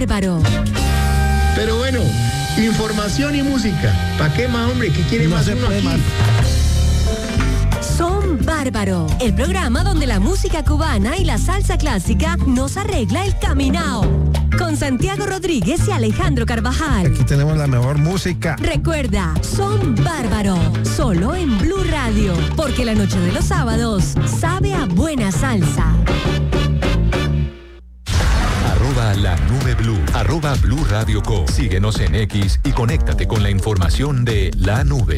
bárbaro. Pero bueno, información y música. ¿Para qué más, hombre? ¿Qué quiere más uno aquí? Son Bárbaro, el programa donde la música cubana y la salsa clásica nos arregla el caminao. Con Santiago Rodríguez y Alejandro Carvajal. Aquí tenemos la mejor música. Recuerda, Son Bárbaro, solo en Blue Radio, porque la noche de los sábados sabe a buena salsa. La Nube Blue, @Blue Radio Co. Síguenos en X y conéctate con la información de La Nube.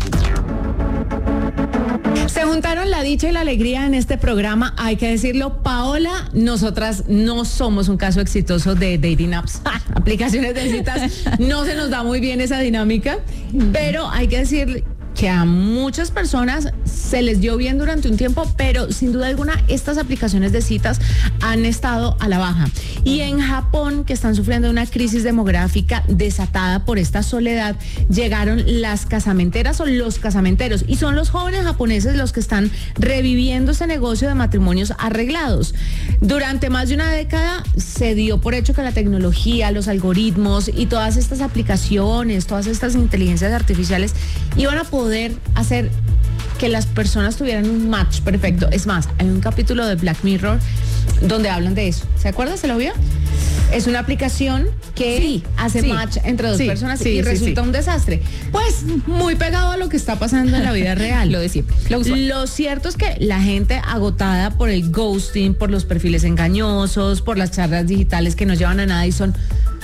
Se juntaron la dicha y la alegría en este programa, hay que decirlo. Paola, nosotras no somos un caso exitoso de dating apps, aplicaciones de citas, no se nos da muy bien esa dinámica, pero hay que decir que a muchas personas se les dio bien durante un tiempo, pero sin duda alguna estas aplicaciones de citas han estado a la baja. Y en Japón, que están sufriendo una crisis demográfica desatada por esta soledad, llegaron las casamenteras o los casamenteros, y son los jóvenes japoneses los que están reviviendo ese negocio de matrimonios arreglados. Durante más de una década se dio por hecho que la tecnología, los algoritmos y todas estas aplicaciones, todas estas inteligencias artificiales iban a poder hacer que las personas tuvieran un match perfecto. Es más, hay un capítulo de Black Mirror donde hablan de eso. ¿Se acuerda? ¿Se lo vio? Es una aplicación que hace match entre dos personas y resulta un desastre. Pues muy pegado a lo que está pasando en la vida real. Lo de siempre. Lo cierto es que la gente agotada por el ghosting, por los perfiles engañosos, por las charlas digitales que no llevan a nada y son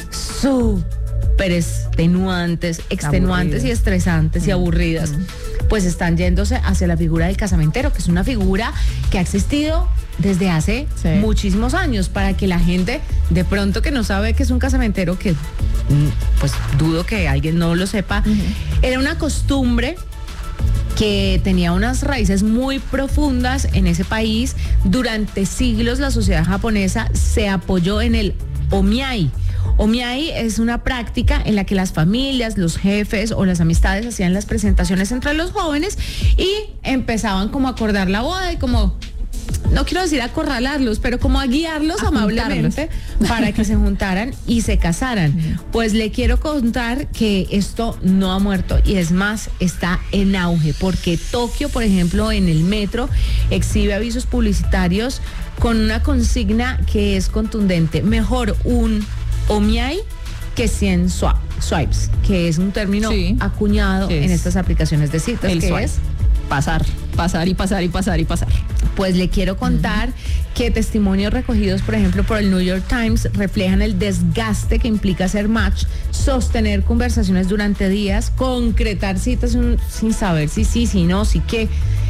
súper extenuantes y estresantes y aburridas, pues están yéndose hacia la figura del casamentero, que es una figura que ha existido desde hace muchísimos años, para que la gente de pronto que no sabe que es un casamentero, que pues dudo que alguien no lo sepa, era una costumbre que tenía unas raíces muy profundas en ese país. Durante siglos la sociedad japonesa se apoyó en el omiai. Omiai es una práctica en la que las familias, los jefes o las amistades hacían las presentaciones entre los jóvenes y empezaban como a acordar la boda y como, no quiero decir acorralarlos, pero como a guiarlos amablemente para que se juntaran y se casaran. Pues le quiero contar que esto no ha muerto, y es más, está en auge, porque Tokio, por ejemplo, en el metro exhibe avisos publicitarios con una consigna que es contundente: mejor un omiai que 100 swipes, que es un término acuñado en estas aplicaciones de citas. El swipe. Es pasar y pasar. Pues le quiero contar que testimonios recogidos, por ejemplo, por el New York Times reflejan el desgaste que implica hacer match, sostener conversaciones durante días, concretar citas sin saber si sí, si no, si qué.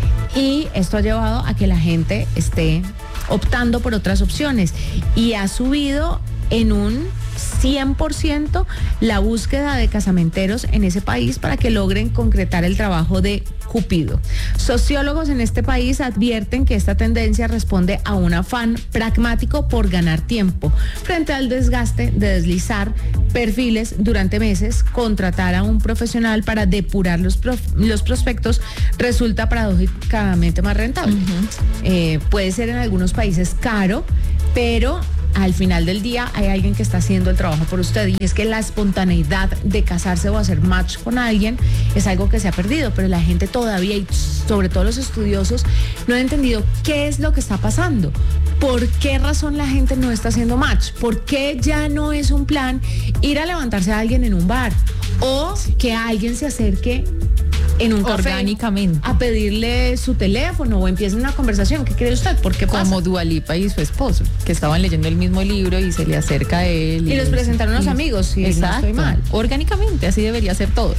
Y esto ha llevado a que la gente esté optando por otras opciones, y ha subido en un 100% la búsqueda de casamenteros en ese país para que logren concretar el trabajo de Cupido. Sociólogos en este país advierten que esta tendencia responde a un afán pragmático por ganar tiempo frente al desgaste de deslizar perfiles durante meses. Contratar a un profesional para depurar los prospectos resulta paradójicamente más rentable. Puede ser en algunos países caro, pero al final del día hay alguien que está haciendo el trabajo por usted, y es que la espontaneidad de casarse o hacer match con alguien es algo que se ha perdido, pero la gente todavía, y sobre todo los estudiosos, no han entendido qué es lo que está pasando. ¿Por qué razón la gente no está haciendo match? ¿Por qué ya no es un plan ir a levantarse a alguien en un bar o que alguien se acerque en un café orgánicamente a pedirle su teléfono o empiecen una conversación? ¿Qué cree usted? ¿Por qué pasa? Como Dua Lipa y su esposo, que estaban leyendo el mismo libro y se le acerca a él. Y los presentaron los amigos, si no estoy mal. Orgánicamente, así debería ser todo.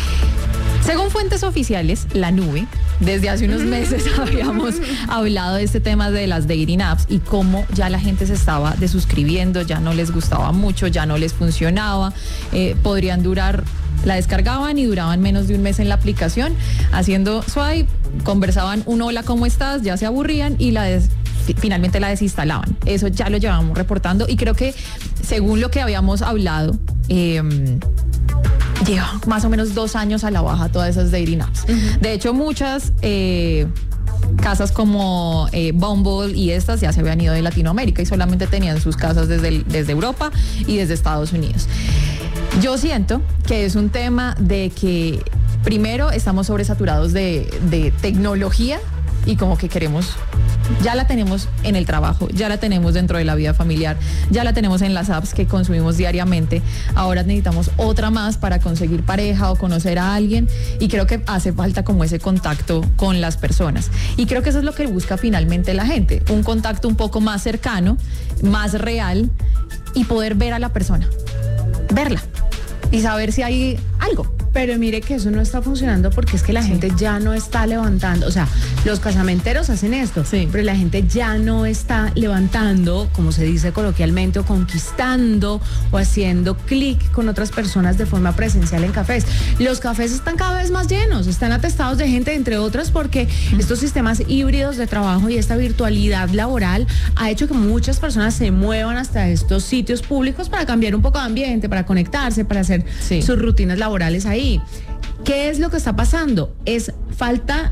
Según fuentes oficiales, La Nube, desde hace unos meses habíamos hablado de este tema de las dating apps y cómo ya la gente se estaba desuscribiendo, ya no les gustaba mucho, ya no les funcionaba, podrían durar, la descargaban y duraban menos de un mes en la aplicación, haciendo swipe, conversaban un hola, ¿cómo estás? Ya se aburrían y finalmente la desinstalaban. Eso ya lo llevábamos reportando, y creo que según lo que habíamos hablado, lleva más o menos 2 años a la baja todas esas dating apps. De hecho, muchas casas como Bumble y estas ya se habían ido de Latinoamérica y solamente tenían sus casas desde Europa y desde Estados Unidos. Yo siento que es un tema de que primero estamos sobresaturados de tecnología y como que ya la tenemos en el trabajo, ya la tenemos dentro de la vida familiar, ya la tenemos en las apps que consumimos diariamente. Ahora necesitamos otra más para conseguir pareja o conocer a alguien y creo que hace falta como ese contacto con las personas. Y creo que eso es lo que busca finalmente la gente, un contacto un poco más cercano, más real y poder ver a la persona, verla y saber si hay algo. Pero mire que eso no está funcionando porque es que la gente ya no está levantando, o sea, los casamenteros hacen esto, pero la gente ya no está levantando, como se dice coloquialmente, o conquistando o haciendo clic con otras personas de forma presencial en cafés. Los cafés están cada vez más llenos, están atestados de gente, entre otras porque estos sistemas híbridos de trabajo y esta virtualidad laboral ha hecho que muchas personas se muevan hasta estos sitios públicos para cambiar un poco de ambiente, para conectarse, para hacer sus rutinas laborales ahí. ¿Qué es lo que está pasando? ¿Es falta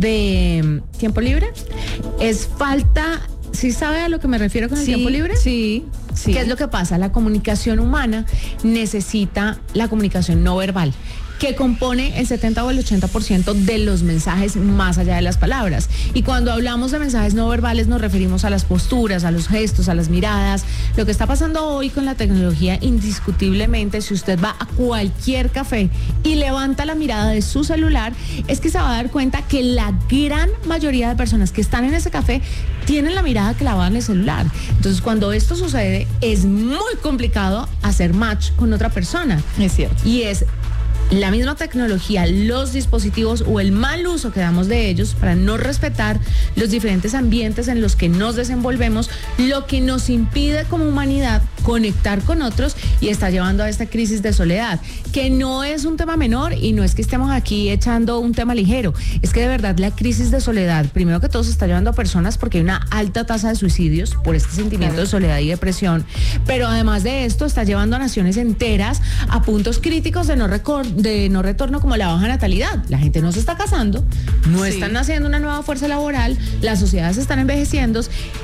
de tiempo libre? ¿Es falta, sí sabe a lo que me refiero con el tiempo libre? Sí. ¿Qué es lo que pasa? La comunicación humana necesita la comunicación no verbal, que compone el 70 o el 80% de los mensajes más allá de las palabras. Y cuando hablamos de mensajes no verbales nos referimos a las posturas, a los gestos, a las miradas. Lo que está pasando hoy con la tecnología, indiscutiblemente, si usted va a cualquier café y levanta la mirada de su celular, es que se va a dar cuenta que la gran mayoría de personas que están en ese café tienen la mirada clavada en el celular. Entonces, cuando esto sucede, es muy complicado hacer match con otra persona. Es cierto. Y es la misma tecnología, los dispositivos o el mal uso que damos de ellos para no respetar los diferentes ambientes en los que nos desenvolvemos, lo que nos impide como humanidad conectar con otros y está llevando a esta crisis de soledad, que no es un tema menor y no es que estemos aquí echando un tema ligero, es que de verdad la crisis de soledad, primero que todo se está llevando a personas porque hay una alta tasa de suicidios por este sentimiento de soledad y depresión, pero además de esto está llevando a naciones enteras a puntos críticos de no retorno como la baja natalidad. La gente no se está casando, no están haciendo una nueva fuerza laboral, las sociedades se están envejeciendo,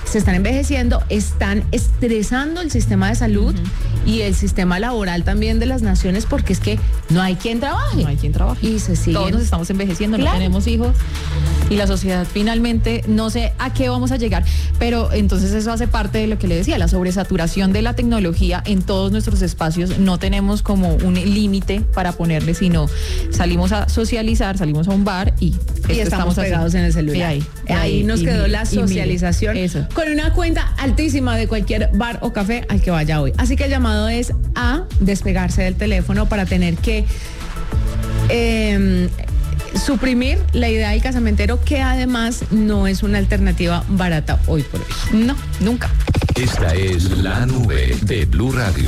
están estresando el sistema de salud y el sistema laboral también de las naciones porque es que no hay quien trabaje. No hay quien trabaje. Y se siguen. Todos nos estamos envejeciendo, no tenemos hijos y la sociedad finalmente, no sé a qué vamos a llegar, pero entonces eso hace parte de lo que le decía, la sobresaturación de la tecnología en todos nuestros espacios. No tenemos como un límite para ponerle, sino salimos a socializar, salimos a un bar y estamos pegados en el celular. Ahí nos quedó la socialización con una cuenta altísima de cualquier bar o café al que vaya hoy. Así que el llamado es a despegarse del teléfono para tener que suprimir la idea del casamentero, que además no es una alternativa barata hoy por hoy. No, nunca. Esta es La Nube de Blue Radio.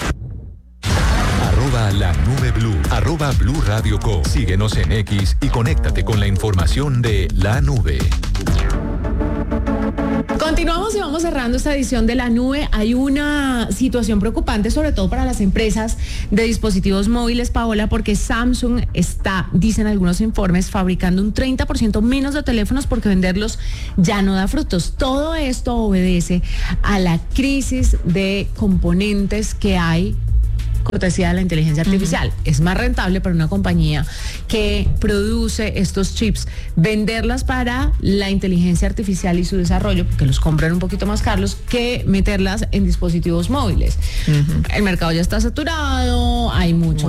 La Nube Blue, @Blue Radio Co. Síguenos en X y conéctate con la información de La Nube. Continuamos y vamos cerrando esta edición de La Nube. Hay una situación preocupante, sobre todo para las empresas de dispositivos móviles, Paola, porque Samsung está, dicen algunos informes, fabricando un 30% menos de teléfonos porque venderlos ya no da frutos. Todo esto obedece a la crisis de componentes que hay cortesía de la inteligencia artificial. Es más rentable para una compañía que produce estos chips venderlas para la inteligencia artificial y su desarrollo, porque los compran un poquito más caros, que meterlas en dispositivos móviles. El mercado ya está saturado, hay mucho